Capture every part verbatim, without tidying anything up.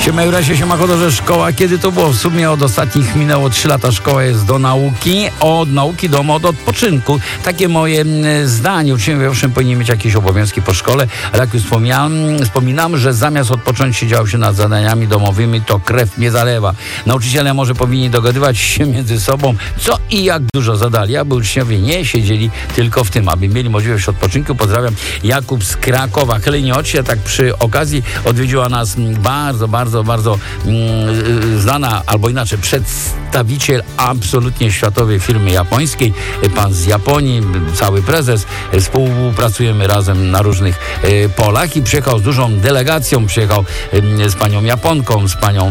Siema Jurasie, siema Chodorze, szkoła. Kiedy to było? W sumie od ostatnich minęło trzy lata. Szkoła jest do nauki, od nauki do od odpoczynku. Takie moje zdanie. Uczniowie owszem powinni mieć jakieś obowiązki po szkole, ale jak już wspomniałem, wspominam, że zamiast odpocząć siedział się nad zadaniami domowymi, to krew nie zalewa. Nauczyciele może powinni dogadywać się między sobą, co i jak dużo zadali, aby uczniowie nie siedzieli tylko w tym, aby mieli możliwość odpoczynku. Pozdrawiam, Jakub z Krakowa. Heleniocie, tak przy okazji odwiedziła nas bardzo, bardzo, bardzo mm, znana, albo inaczej przedstawiciel absolutnie światowej firmy japońskiej, pan z Japonii, cały prezes. Współpracujemy razem na różnych e, polach i przyjechał z dużą delegacją, przyjechał e, z panią Japonką, z panią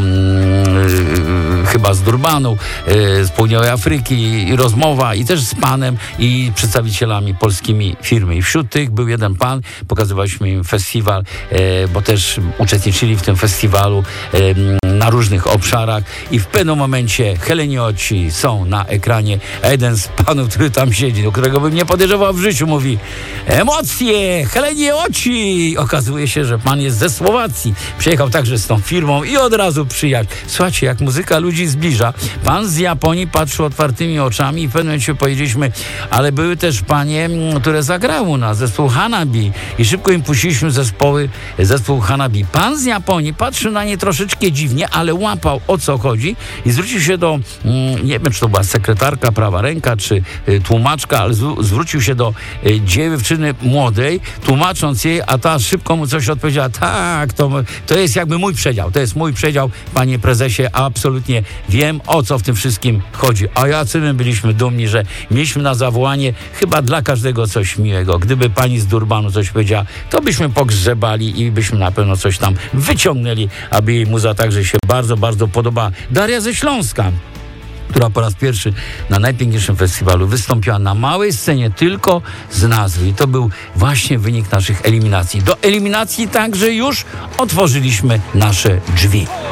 e, chyba z Durbanu, e, z Południowej Afryki i rozmowa i też z panem i przedstawicielami polskimi firmy. I wśród tych był jeden pan, pokazywaliśmy im festiwal, e, bo też uczestniczyli w tym festiwalu e, na różnych obszarach i w pewnym momencie Helenioci są na ekranie, a jeden z panów, który tam siedzi, do którego bym nie podejrzewał w życiu, mówi: emocje, Helenioci! Okazuje się, że pan jest ze Słowacji. Przyjechał także z tą firmą i od razu przyjaciół. Słuchajcie, jak muzyka ludzi zbliża. Pan z Japonii patrzył otwartymi oczami i w pewnym momencie powiedzieliśmy, ale były też panie, które zagrały u nas, zespół Hanabi i szybko im puściliśmy zespoły, zespół Hanabi. Pan z Japonii patrzył na nie troszeczkę dziwnie, ale łapał, o co chodzi i zwrócił się do, nie wiem, czy to była sekretarka, prawa ręka, czy tłumaczka, ale zwrócił się do dziewczyny młodej, tłumacząc jej, a ta szybko mu coś odpowiedziała: tak, to, to jest jakby mój przedział, to jest mój przedział, panie prezesie, absolutnie wiem, o co w tym wszystkim chodzi. A jacy my byliśmy dumni, że mieliśmy na zawołanie chyba dla każdego coś miłego. Gdyby pani z Durbanu coś powiedziała, to byśmy pogrzebali i byśmy na pewno coś tam wyciągnęli, aby jej muza także się bardzo, bardzo podoba. Daria ze Śląska, która po raz pierwszy na najpiękniejszym festiwalu wystąpiła na małej scenie tylko z nazwy. I to był właśnie wynik naszych eliminacji. Do eliminacji także już otworzyliśmy nasze drzwi.